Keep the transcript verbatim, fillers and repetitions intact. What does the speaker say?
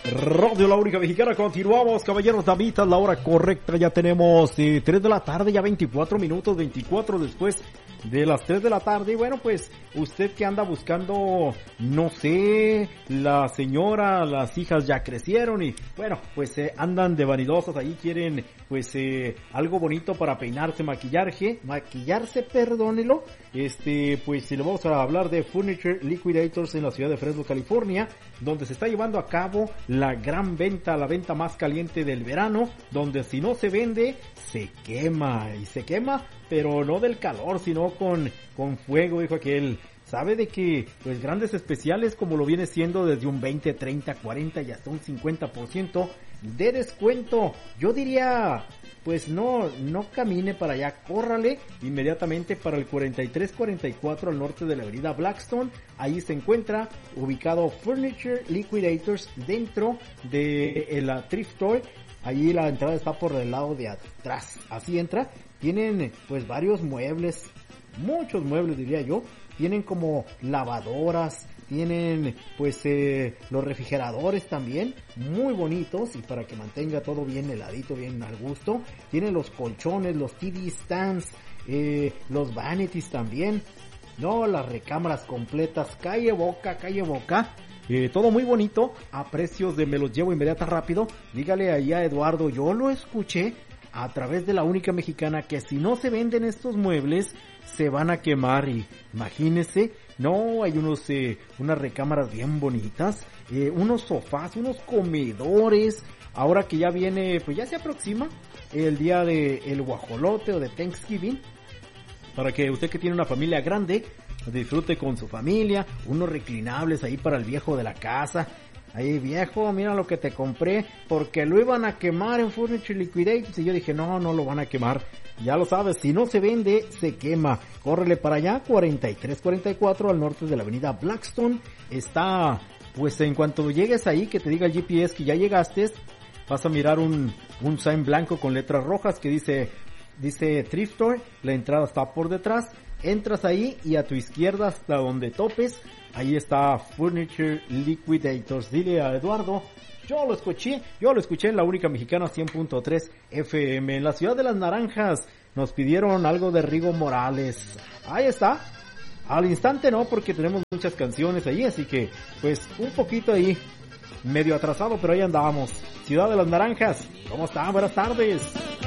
Radio La Única Mexicana, continuamos, caballeros, damitas, la hora correcta, ya tenemos eh, tres de la tarde, ya veinticuatro minutos, veinticuatro después de las tres de la tarde, y bueno, pues, usted que anda buscando, no sé, la señora, las hijas ya crecieron y, bueno, pues eh, andan de vanidosas, ahí quieren, pues, eh, algo bonito para peinarse, maquillarse, maquillarse, perdónelo, este, pues, si le vamos a hablar de Furniture Liquidators en la ciudad de Fresno, California, donde se está llevando a cabo la gran venta, la venta más caliente del verano, donde si no se vende, se quema, y se quema, pero no del calor, sino con, con fuego, dijo aquel. Sabe de que, pues, grandes especiales como lo viene siendo desde un veinte, treinta, cuarenta y hasta un cincuenta por ciento de descuento. Yo diría, pues no, no camine para allá, córrale inmediatamente para el cuarenta y tres cuarenta y cuatro al norte de la avenida Blackstone. Ahí se encuentra ubicado Furniture Liquidators dentro de la Thrift Store. Allí la entrada está por el lado de atrás. Así entra. Tienen pues varios muebles, muchos muebles diría yo. Tienen como lavadoras, tienen pues eh, los refrigeradores también, muy bonitos y para que mantenga todo bien heladito, bien al gusto. Tienen los colchones, los T V stands, eh, los vanities también. No, las recámaras completas, calle boca, calle boca. Eh, todo muy bonito, a precios de me los llevo inmediata rápido. Dígale ahí a Eduardo, yo lo escuché a través de La Única Mexicana, que si no se venden estos muebles, se van a quemar. Y imagínese, no, hay unos, eh, unas recámaras bien bonitas, eh, unos sofás, unos comedores. Ahora que ya viene, pues ya se aproxima el día de el guajolote o de Thanksgiving, para que usted que tiene una familia grande, disfrute con su familia, unos reclinables ahí para el viejo de la casa. Ahí, viejo, mira lo que te compré, porque lo iban a quemar en Furniture Liquidators. Y yo dije, no, no lo van a quemar. Ya lo sabes, si no se vende, se quema. Córrele para allá, cuarenta y tres cuarenta y cuatro al norte de la avenida Blackstone. Está, pues en cuanto llegues ahí, que te diga el G P S que ya llegaste, vas a mirar un, un sign blanco con letras rojas que dice, dice Thrift Store. La entrada está por detrás. Entras ahí y a tu izquierda hasta donde topes, ahí está Furniture Liquidators. Dile a Eduardo, yo lo escuché, yo lo escuché en La Única Mexicana cien punto tres F M. En la ciudad de Las Naranjas nos pidieron algo de Rigo Morales. Ahí está. Al instante no, porque tenemos muchas canciones ahí, así que pues un poquito ahí, medio atrasado, pero ahí andamos. Ciudad de Las Naranjas, ¿cómo están? Buenas tardes.